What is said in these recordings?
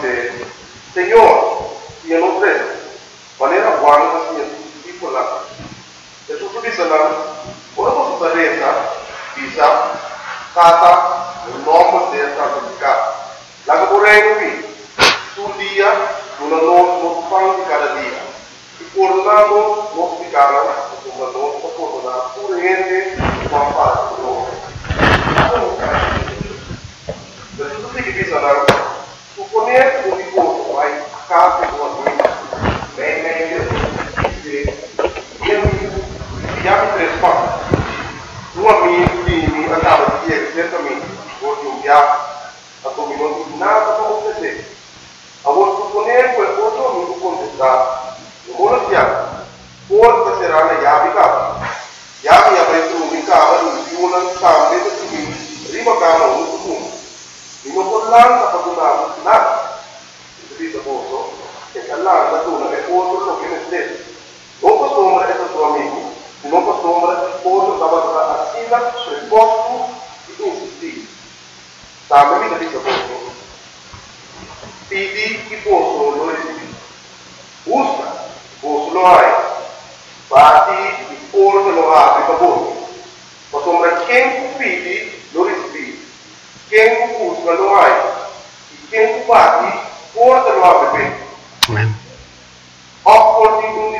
dice, Señor, si no creo, manera buena si tipo la. Jesús dice la, podemos saber bisa kata nomor dia sertifikat. Lagu boleh ini, tu dia, guna nomor pang di cada dia. Ipurlamo notificare come non opportuna pure niente ma fare per tutti che bisogna supponere un ricordo ai capi con bene chiami tre spazi due amici andavo a dire certamente oggi un viaggio a come non di nada come se a vuol supponere quel cosa non può contestare. Mulai siang, buat keserahan Yabika. Yabi yang berumika di bulan sampai ke sini, 5 kamu untuk 50 bulan apa guna nak? Jadi sebuah, kalau ada tu nak ekor tu kena sedih. Apa semua itu suami, apa semua ekor dapat asila sesuatu itu insisti. Sampai ni jadi sebuah. Tidi ekor solo ini, usah. Usloai, bati di porto lo ha di baboni. Potremmo quem fidi lo rispi, quem usla lo hai, quem bati porto lo ha bebe. Amen. Opporti un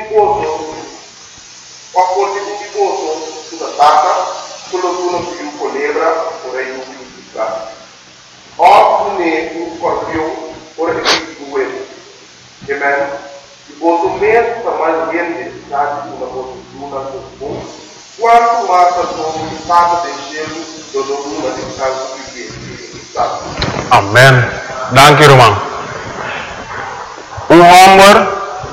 di poso sulla tacca, quello tu non più colebra, vorrei un più piccato. Oppure un scorpione, ora che ti due. Amen. Boto mesmo tamanho de necessidade de uma postura comum, quanto mais a sua estado de gelo do domínio de casa que Amen. Dank u, irmão. Homem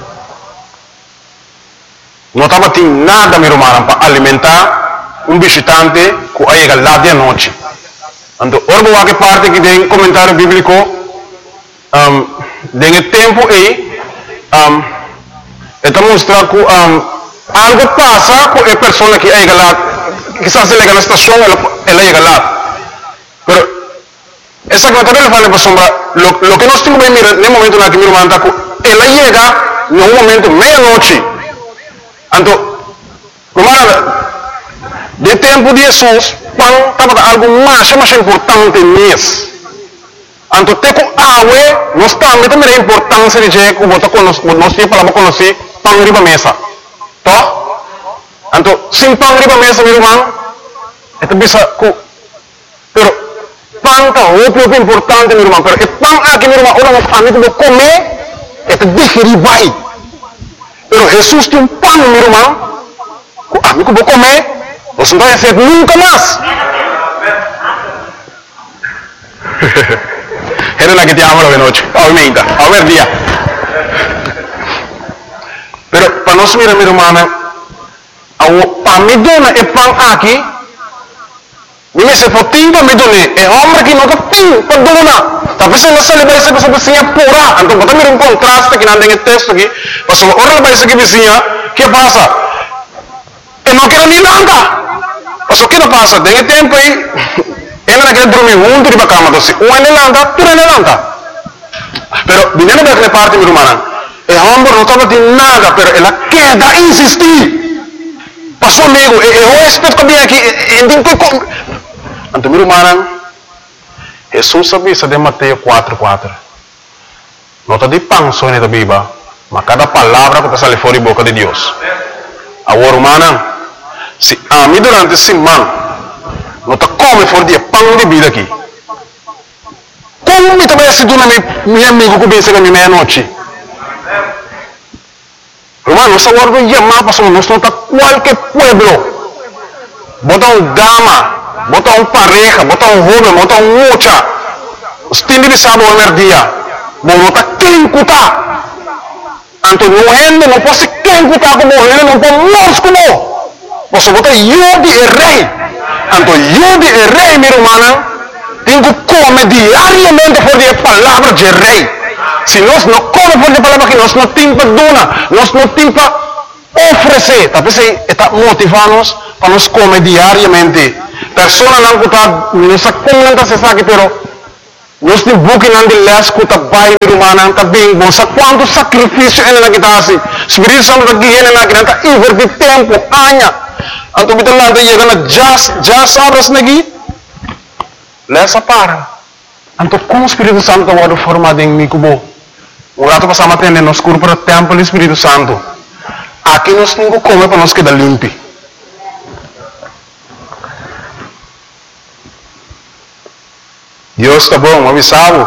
não estava tendo nada, meu irmão, para alimentar visitante que chega lá de noite. Então, orbo que parte que tem comentário bíblico, tem tempo aí. Esta mostra que algo passa com a pessoa que chega lá, que se chega na estação, ela chega lá. Mas essa coisa também fala para sombra, lo que nós temos que mirar no momento na que meu irmão está, ela chega no momento meia-noite. Então, como de tempo de Jesus, pão estava algo mais importante nisso. Então, com água, nós também temos a importância de que nós temos para conhecer pão riba mesa. Tá? Então, sem pão riba mesa, meu irmão, é bisa que pero pão é muito importante, meu irmão. Pero pão aqui, meu irmão, orang a mim que comer, é digerir vai. Pero Jesus tem pão, meu irmão, que a mim que comer, você não vai fazer nunca mais. Era la que te amo la noche, aumenta, a ver día. Pero para nós mirar, meu irmão, para mim dona é pão aqui, me se potinho para me donar, é homem que nunca tem para donar. Talvez não se leva essa pessoa vizinha pura, então bota mirar contraste que não tem texto aqui, mas ora vai ser que vizinha, que passa? Eu não quero nem nada. Mas o que não passa? Tem tempo aí. Ela não quer dormir junto de cama, então um ele lanta, tu ele lanta. Pero viniendo de aquela parte, meu irmão, o homem não estava de nada, pero ela quer insistir. Passou amigo, eu respeito que vem aqui, então meu irmão, Jesus sabia de Mateus 4:4. Não está de pão só na Bíblia, mas cada palavra que sai fora da boca de Deus. Agora, irmão, se a mim durante a semana não está come fora de pão de vida aqui. Como me também se dona meu amigo que vem chegar na meia-noite? Irmão, nós agora não chamamos para nós não está qualquer pueblo. Bota dama, bota pareja, bota jovem, bota mocha. Os têm de saber o dia. Bom, está quem cuta. Então, não pode ser quem cuta como ele, não pode morrer como. Você bota eu de rei. Então, eu de rei, meu irmão, tenho que comer diariamente por a palavra de rei. Se nós não comemos por a palavra que nós não temos para donar, nós não temos para oferecer. Talvez está motivando-nos para nós comer diariamente. Pessoas não está, não se comenta se sabe, pero Nós te bukin ang dilas ko tabay ni Rumana ka bingbo sa quanto sacrificio ena nakitasi. Espiritu Santo nagigyan na kinanta iver di tempo anya. Ang tubitan lang tayo na just oras nagi. Lesa para. Anto kung Espiritu Santo wado formading ni kubo. Urato pasama tayo nos kuro para tempo ni Espiritu Santo. Aqui nós não come para nós quedar limpo. Deus está bom, avisado.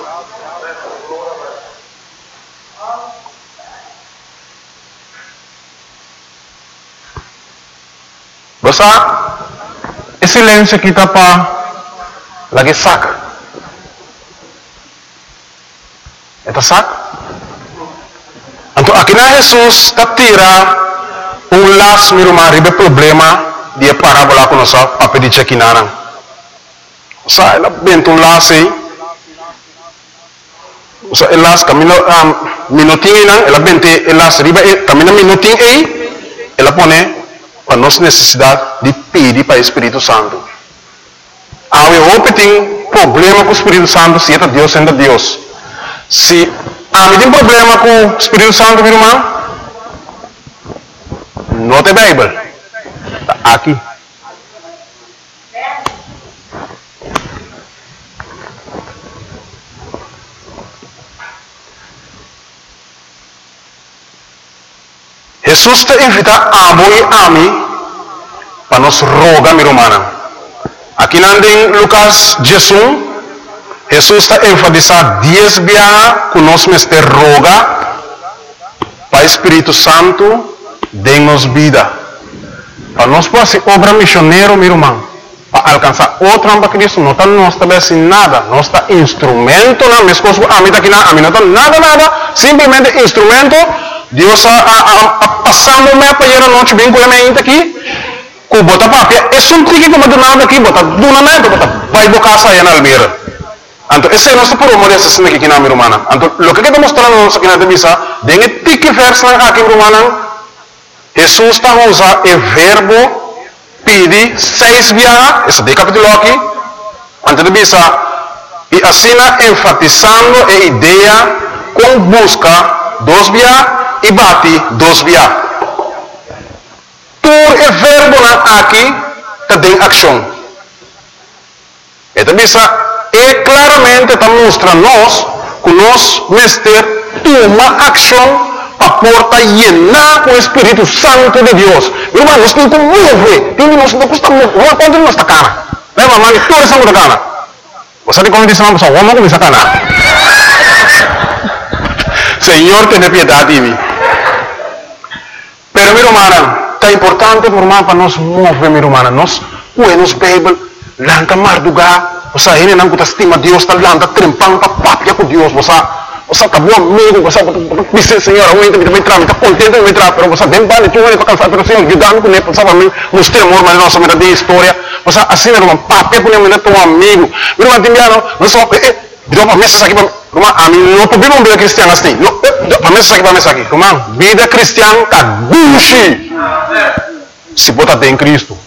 Basta, esse silêncio aqui está para lagi saca. Ito saca? Então, aqui na Jesus está tira las mirumari problema dia parábola com nossa para pedir aqui na Sa ela bento lasi. Sa elas camino minutinho nang ela bente elas riba camino minutinho ela pone para nossa necessidade de pedir para o Espírito Santo. Awe opening problema com o Espírito Santo se é Deus sendo Deus. Se tem problema com o Espírito Santo, meu irmão, não tem Bíblia. Aqui. Jesus te invita a mim para nos rogar, meu irmão. Aqui em Lucas 16, Jesus está enfatizando 10 vezes que nós mestre roga para o Espírito Santo dê-nos vida. Para nós fazer obra missionária, meu irmão, para alcançar outra para Cristo, não está nós também sem nada, nós está instrumento, não, minhas coisas, a mim não está nada, simplesmente instrumento. Deus passando me para ir a noite bem com a minha aqui, com bota papia, é só um tique que me nada aqui, bota dunamento, bota vai bocar saia na almeira. Então, esse é nosso promo dessa cena aqui na minha irmã. Então, o que está mostrando nossa aqui na divisa, dengue tique verso na aqui irmã, Jesus está usando o verbo pedir 6 vezes, esse de capítulo aqui, antes de divisa, e assim enfatizando a ideia com busca 2 vezes e bate 2 vezes. Por o verbo aqui tem ação. Então, e claramente está mostrando nós que nós mestre toma ação para porta llenar com o Espírito Santo de Deus. Irmão, nós temos que mover. Nós não custa mover quanto nós está cara. Leva, mano, tudo isso é cara. Você tem como dizer uma pessoa, vamos começar a cana. Senhor, tenha piedade de mim. Pero, meu irmão, está importante para nós mover, meu irmão. Nós, nos Bíblia, lanta mardugar. Você ainda não estima Deus, está lanta trempando para papia com Deus. Você está bom amigo, você diz, Senhor, eu entro, está contente, eu entro, mas você tem vale, tu vai para cansar, mas Senhor, ajudando com ele, para mim, mostrar amor, mas nossa mera de história. Você assim, meu irmão, papia com ele, teu amigo. Meu irmão, timbiano, não só, deu para mesa aqui, irmão, a mim não pode uma vida cristiana assim. Para mesa aqui, irmão, vida cristiana está buchi. Se bota em Cristo.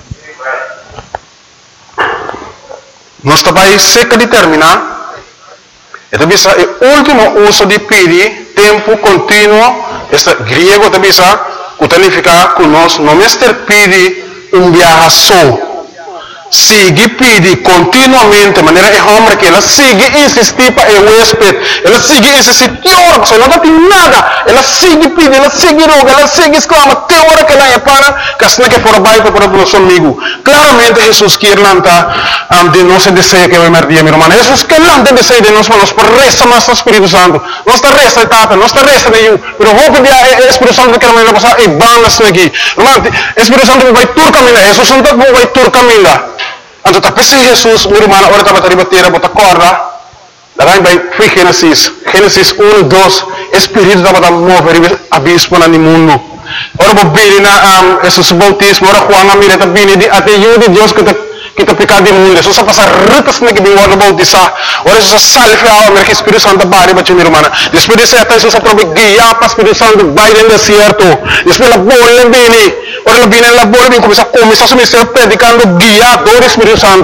Nós também seca de terminar. Então, o último uso de pedir, tempo contínuo, este grego também significa que nós não mestre pedir viaje só. Sigue pedir continuamente, de maneira é homem que ela sigue insistir para o huésped, ela sigue insistir, que hora, você não tem nada, ela sigue pedir, ela sigue roga, ela sigue exclama, até hora que ela é para, que assim que for baixo para o nosso amigo. Claramente Jesus quer lançar de nosso desejo que vai merdir, meu irmão. Jesus quer lançar desejo de nós, por resta mais o Espírito Santo, não está resta etapa, não está resta de eu, mas vou pedir ao Espírito Santo que ela vai passar e bandas aqui. Irmão, o Espírito Santo vai tur caminhar, Jesus Santo vai tur caminhar. Então, tapi si Jesus, meu irmão, ora estava a bater, bota corda, daí vai Gênesis 1, 2, Espírito estava a mover abismo no mundo. Ora, vou vir na Jesus bautismo, ora, Juan, a mira, está vindo até eu de Deus que está pecado do mundo. Jesus passa ritas na que vem ora bautizar, ora, Jesus salve a alma, que Espírito Santo vai para meu irmão. Depois desse até Jesus aprove guiar para o Espírito Santo, vai no deserto. Depois a bola vem, ora, vem na bola, vem começar o seu ministério predicando, guiar do Espírito Santo.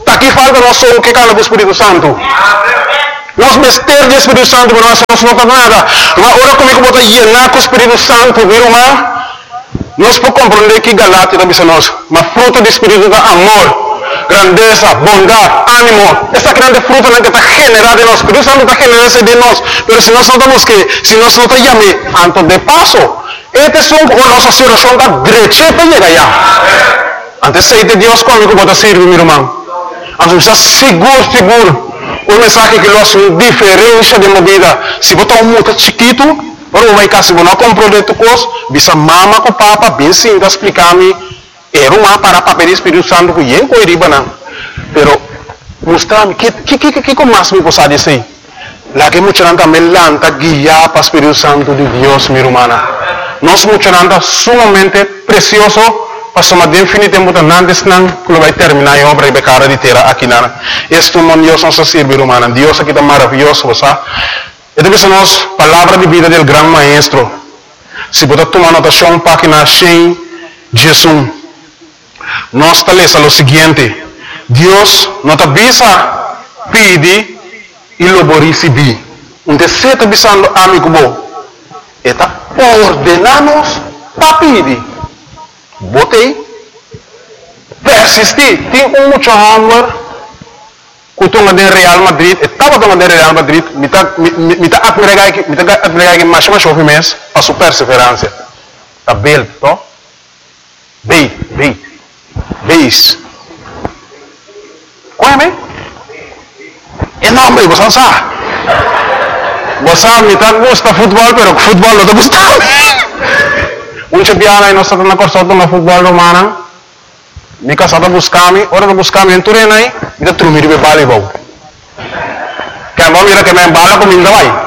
aqui falta nós só o que cala do Espírito Santo. Nós mistério do Espírito Santo, mas nós não nota nada. Agora comigo botar llenar com o Espírito Santo, viu, irmão? Nós podemos compreender que Galátia também nós, mas fruto do Espírito é amor, grandeza, bondade, ânimo. Essa grande fruta que está generada em nós. O Espírito Santo está generando de nós. Mas se nós notamos que, se nós não temos antes de passo, este é uma nossa situação da direita para chegar lá. Antes de Deus comigo botar servir, meu irmão. Antes está seguro. O mensagem que nós temos diferença de vida. Se botar muito chiquito, ora vai cá, se você não comprou de tu coisa, bisa mama com papa, bem sim, explicar-me, era uma para papel do Espírito Santo que eu não iria não. Pero, mostrar-me, que mais me possa dizer? Lá que muita gente também lanta guiar para o Espírito Santo de Deus, minha irmã. Nós muita gente sumamente precioso, para somar definitivamente antes não, que vai terminar a obra e becara de terra aqui na. Este mundo Deus nos serve, irmã. Deus aqui está maravilhoso, você. Esta é a nossa palavra de vida do grande maestro. Se você tomar anotação, página 100, Jesus. Nós estamos o seguinte: Deus nos avisa, pede e lo receber. Então, se está avisando amigo bom, está ordenando para pedir. Botei, persistir. Tem muito amor. Kutunga de Real Madrid, estava de Real Madrid, me tá admirar que mais chove mês, a sua perseverança. Tá bem, to? Beis. Qual é, me? É nome, você sabe? Você me tá gosta futebol, pero futebol não tá gostando. Muita piada aí nós estamos na corção do futebol romano. Me casada buscar-me, hora de buscar-me em Turena aí, me dá trumir de bala e bom. Que a mão mira que me embala com minha vai.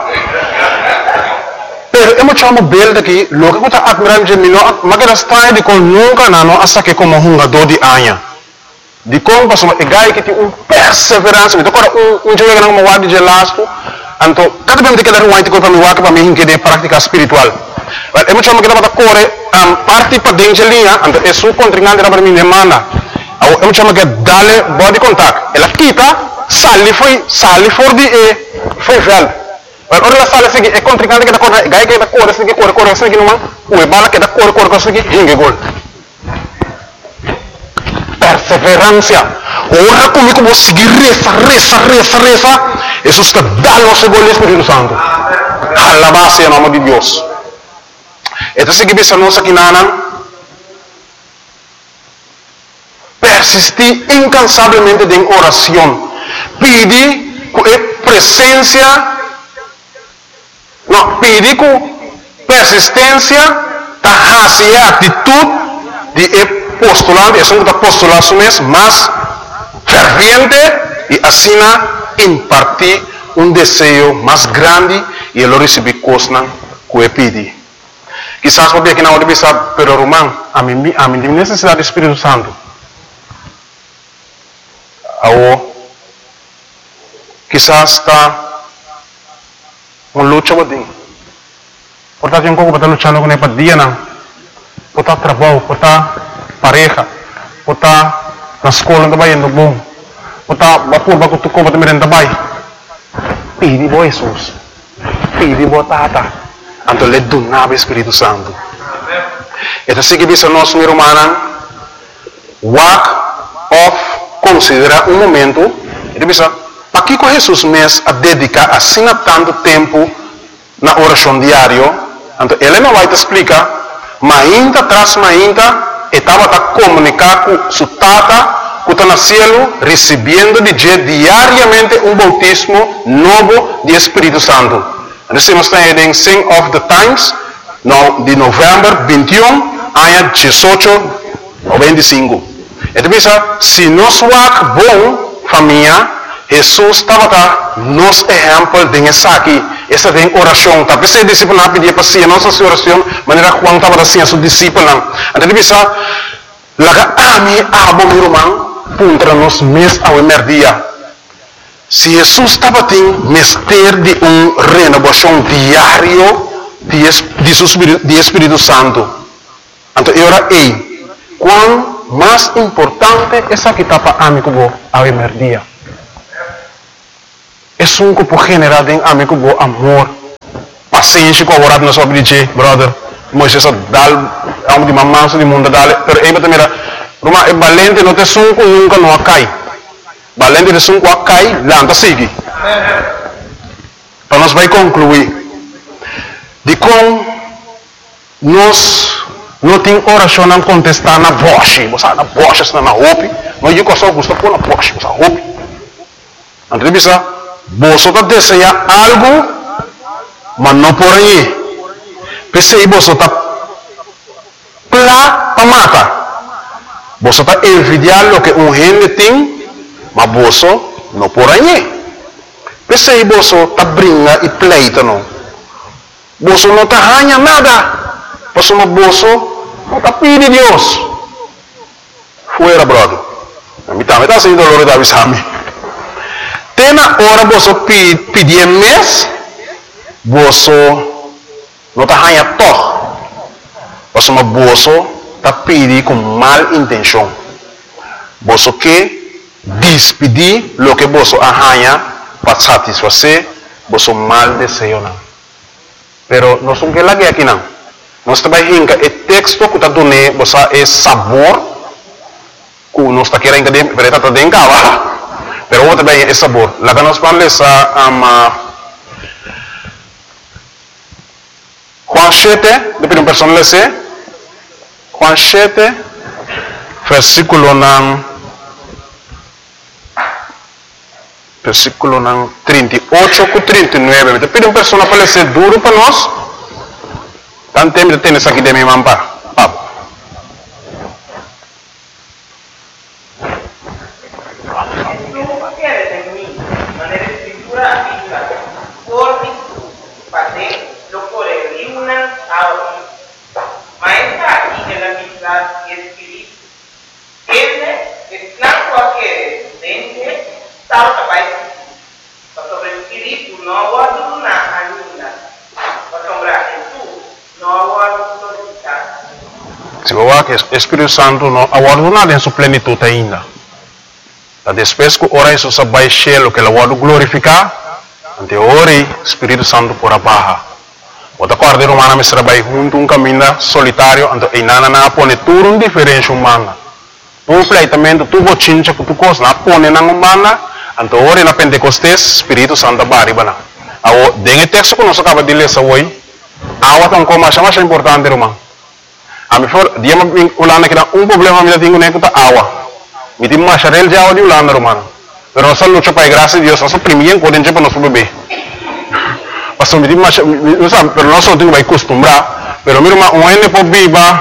Pero eu me chamo bem daqui, logo que eu estou admirando de mim, mas que está de com nunca não, hasta que como um jogador de anha. De como passou, é gai que tem perseverança, me toca jogo que não me guarda de lasco, então cada vez que eu quero que para me guardar para mim que de prática espiritual. Eu me chamo que dapat corre parte para dentro de linha, então é sua contrincante para mim demanda. Eu me chamo que dale body contact. Ela quita, sali for de foi velho. Ora ela sale seguir é contrincante que da corre, gai que da corre seguir numa, o bala que da corre seguir hinge gol. Perseverança. Ora comigo vou seguir reza. Isso está dando o gol do Espírito Santo. Alabado em nome de Deus. Então, se você não aqui persistir incansavelmente em oração, pedir com presença, pedir com persistência, a atitude de postulante, é um apostolado mesmo, mas ferviente e assim impartir um desejo mais grande e ele receber coisas que pedir. Quizás porque aqui na hora de pensar, pero Román, a mim tem necessidade do Espírito Santo. Quizás está uma luta com ele. Portanto, eu não estou lutando com ele para dia, não. Por estar trabalho, por estar pareja, por estar na escola, também indo bom. Por estar baku tu ko também também. Pedi bo Jesus. Pedi bo tata. Então, ele donava o Espírito Santo. Então, se você nós, minha irmã, walk off, considera um momento, ele diz, para que Jesus mesmo a dedicar assim a tanto tempo na oração diária? Então, ele não vai te explicar, mas ainda atrás, estava a comunicar com sua tata, que está no céu, recebendo diariamente um bautismo novo de Espírito Santo. Nós estamos em Sing of the Times, de novembro 21, ano 18 ou 25. Então, se nós somos bom família, Jesus estava nos exemplo de essa aqui, essa tem oração. Tapi se discípulo não pedia para si, nossa oração, maneira Juan estava assim a seu discípulo. Então, laga ami abo meu irmão, contra nós mês ao dia. Se Jesus estava tendo mistério de uma renovação diária de Espírito Santo, então eu era quando más importante esa que tapa amigo bo a emerdia. Es un cupo general en amigo bo amor, paciencia com a no sobre dizer, brother, Moisés dal amo de mamãe de mundo dale, pero aí também era, Roma é valente não te sunco nunca não cai, valente de sunco cai, lanta sigue. Então nós vai concluir de como nós não tem oração não contestar na voz, você na voz está na roupa, não eu só gosto pôr na voz, você roupa. Entrevista, você está desejar algo, mas não por aí. Pensei você está para matar, você está envidiando o que gente tem, mas você não por aí. Pensei você está brincando e pleita não, você não está ganhando nada. Você não está pedindo Deus. Fuera, brother. Me está sendo dolor da visame. Tem na hora você pedir mês, você não está ganhando todo. Você está pedindo com mal intenção. Você quer despedir o que você ganha para satisfazer você mal desejo. Pero não são que lá aqui não. Nós trabalhamos o texto que está dando é sabor que nós está querendo que está dando cá, pero outro também é sabor. Lá que nós falamos Juan 7, depois uma pessoa lê Juan 7, versículo 38 com 39. Depois uma pessoa para ler duro para nós. Tanto tempo de ter isso aqui de minha mãe, Pablo. Se você que o Espírito Santo não aguarda nada em sua plenitude ainda. Depois que ora isso se vai cheio que ele aguarda glorificar, ante ora o Espírito Santo por abaixo. Outra coisa humana me trabalha junto um caminho solitário, ante e nada na pone tudo um diferente humana. Um pleitamento tu bochincha que tu costa na pone na humana, ante ora na Pentecostes Espírito Santo baribana. Ao dengue texto que nós acaba de ler hoje, awa tão como mais importante irmão. A mim for dia me ulana que problema me tenho nem que tá awa. Me tem mais charel de awa de ulana irmão. Pero nós luta para graça de Deus, nós primeiro podem para nosso bebê. Pastor me tem mais, não sabe, pero nós não temos que acostumbrar. Pero meu irmão, um ene por viva.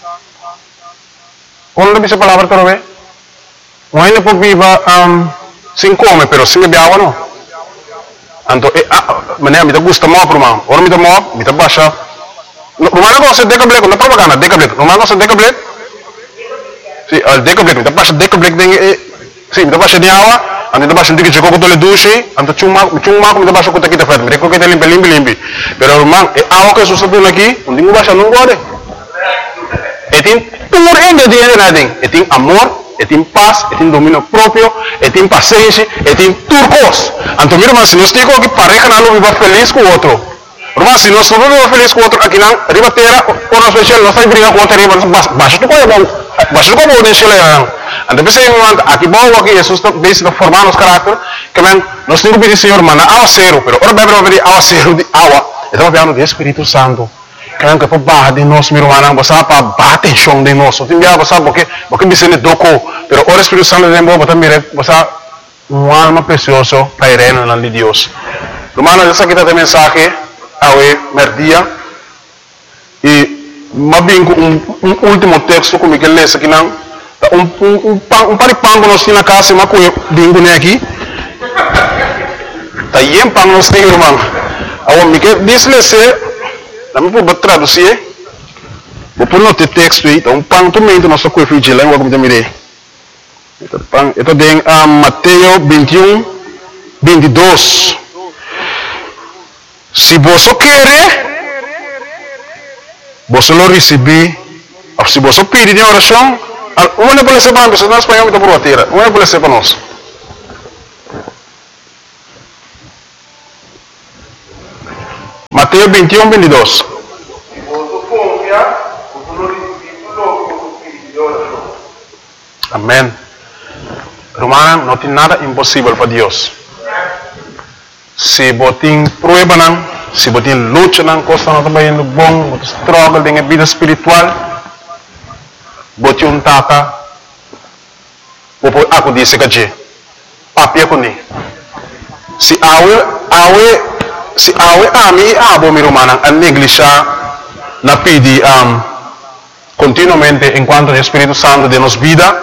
Quando dice palavra para ver? Um ene por viva sem comer, pero sem beber água não. Então, mané me gusta mais irmão. Ora me dá mais, me dá baixa. Rumah ko sa Decablek, na propaganda Decablek. Rumah ko sa Decablek. Si, al Decablek, mi tapos Decablek ding si, mi tapos dia awa, ando tapos hindi ko ko tole dushi, ando chuma ko mi tapos ko kita fet, mi ko kita limpi. Pero rumah awa ko susunod aqui, hindi mo ba siya nung gode. Etin pur ende dia nading. Etin amor, etin paz, etin dominio propio, etin paciencia, etin turcos. Anto mira mas nos digo que pareja na lo viva feliz com outro. Mas se nós não vamos feliz com outro aqui não, ribateira, ou nós fechamos, nós estamos brigando com outro riba, baixa tu coisa bom, baixa tu coisa bom nesse leão. Então pensei em aqui bom aqui Jesus está bem formar nos caráter, que nós temos que pedir Senhor, mano, awa zero, pero ora bebe over awa zero de awa, estamos falando do Espírito Santo, que é para barra de nós, meu irmão, você para bater chão de nós, tem dia você porque me sente doco, pero ora Espírito Santo de bom, você uma alma preciosa para ir no nome de Deus. Irmão, essa aqui está a mensagem. Awe merdia e mabingo último texto como que lê aqui não paripango nós na casa mas com bingo né aqui tá yem pang nós tem irmão awe me que diz lê na me por traduzir vou por no texto aí então pang tu mente nosso coi vigilante vou como mire então pang itu tem Mateus 21 22. Se você quer, você lo receber. Se você pedir em oração, Uma pode ser para nós, nós espanhol muito por bater. Uma pode ser para nós. Mateus 21, 22. Amém. Romana, não tem nada impossível para Deus. Se botem prueba, se botem luta, coisa não está indo bom, botem struggle em vida espiritual, botem tata, vou aku disse que papi aku ni. Se ami abo mi romana a negligenciar na pedi continuamente enquanto o Espírito Santo de nos vida.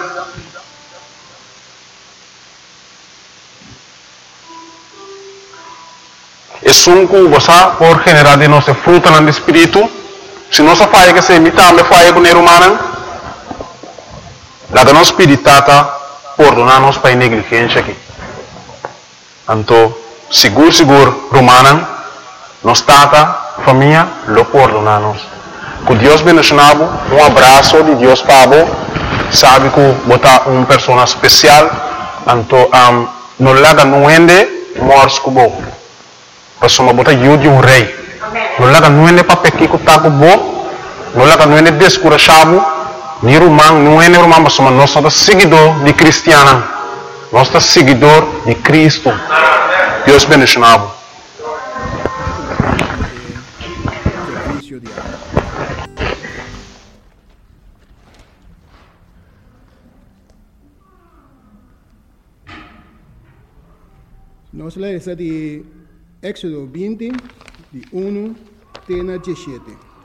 Es un cubo, por generar de nuestro fruto en el espíritu. Si no se falla que se imita, me falla con el humano. La de nos spiritata por donarnos para negligencia aquí. Anto, seguro, romana, nos tata, familia, lo perdonamos. Que Dios bendicionado, un abrazo de Dios Pablo, sabe que bota una persona especial, anto, no le haga nuende, mors cubo. Pasoma bota ajuda de rei. Não laga nuende papel que taco bo, não laga nuende descurachado, ni romano, nuende romano, pasoma nós somos seguidor de cristiano, nós somos seguidor de Cristo. Deus bendicionado. Nós lemos de Éxodo 20, de 1 até 17.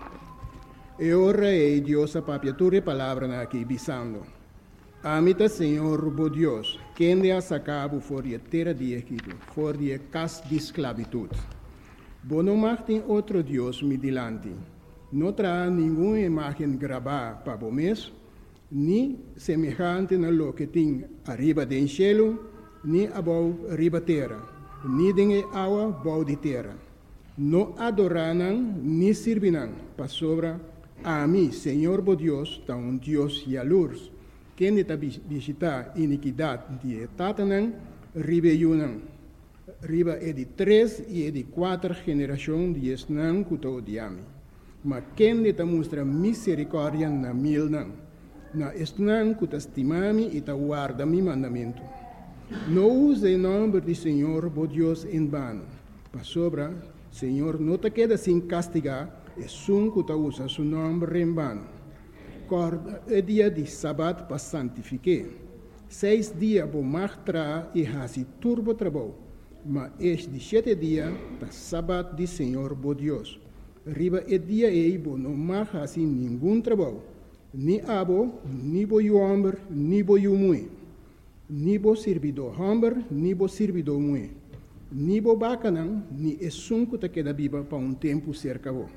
E ora é Deus a papiatura palavra aqui, bisando. Amita Senhor, bo Deus, quem de a sacabo for de terra de Egito, for de casa de esclavitud. Bo não martem outro Deus me dilante. Não terá nenhuma imagem gravada para o mês, nem semejante na lo que tem arriba do cielo, nem abaixo arriba terra. Ni dengue água bau de terra. Não adoraram, ni servirão, para sobra a mim, Senhor bo Deus, tá um Deus e a luz, quem está visitar iniquidade de tatanão, ribeiunão. Riba é de 3 e é de 4 gerações de esnão que estou de ami. Mas quem está mostra misericórdia na mil não. Na esnão que está estimami e está guarda mi mandamento. Não use o nome do Senhor, bo Deus, em vano. Para sobra, Senhor, não te queda sem castigar, e sun que te usa seu nome em vano. Corda é dia de sábado para santificar. 6 dias vou martrar e hasi turbo trabalho. Mas este 7 dias, da sábado de Senhor, bo Deus. Riba é dia e bo não mais hasi nenhum trabalho. Ni abo, ni bo o homem, ni bo o mulher. Ni bo servidor homem, ni bo servidor mulher. Ni bo bacanão, ni essunco te queda viva para tempo cerca bo.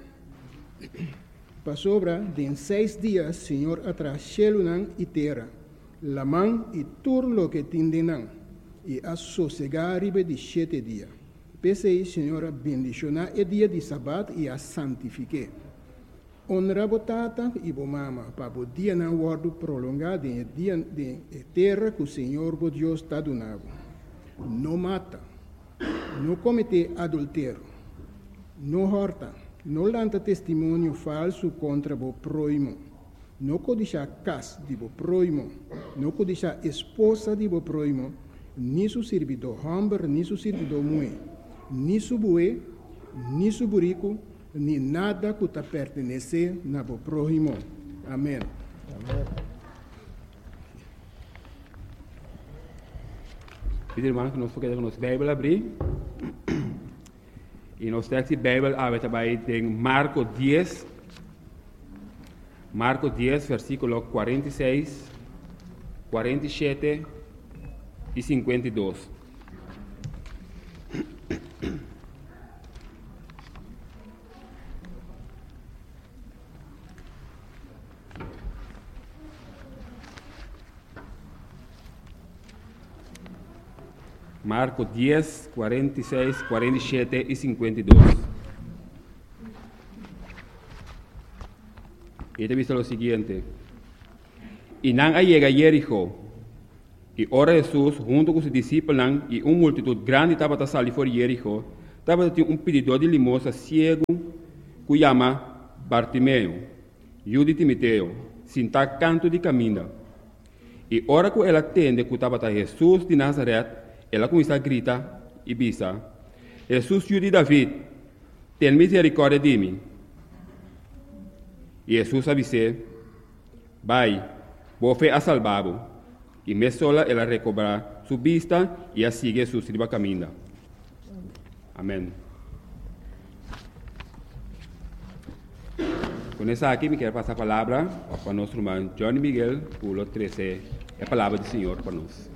Para sobra, de 6 dias, Senhor atrás chelunão e terra, lamão e turlo que tindenão, e a sossegar riba de 7 dias. Pensei, Senhor, bendicionar o dia de sábado e a santifique. Honra botata e bo mama, para o dia não guardo prolongado em dia de terra que o Senhor, bo Deus, está donado. Não mata, não comete adultério, não horta, não lanta testemunho falso contra o próximo, não codicia casa de o próximo, não codicia esposa de o próximo, nem seu servidor homem, nem seu servidor mulher, nem seu bué, nem seu burico, nem nada que te pertenece na o próximo. Amém. Amém. Pedi irmão que nós queremos nossa Bíblia abrir. E nós temos a Bíblia aberta em Marcos 10. Marcos 10, versículo 46, 47 e 52. Marcos 10, 46, 47 e 52. E te dice lo siguiente. Y nan llega a Jericho. Y ora Jesús, junto con sus discípulos y una multitud grande estaba a salir por Jericho, estaba un pedidor de limosna ciego que llama Bartimeo, hijo de Timoteo, sin estar canto de camino. Y ora que ela atende que estava Jesus de Nazaré, ela começa a gritar e bisa: Jesus, filho de David, tem misericórdia de mim. E Jesus avise: vai, boa fé a salvado. E me sola ela recobra sua vista e a sigue Jesus de caminho. Amém. Com essa aqui, me quero passar a palavra para o nosso irmão Johnny Miguel, pulo 13, a palavra do Senhor para nós.